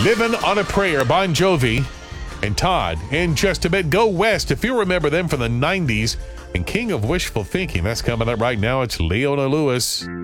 Living on a Prayer, Bon Jovi and Todd. In just a bit, Go West, if you remember them from the 90s. And King of Wishful Thinking, that's coming up right now. It's Leona Lewis.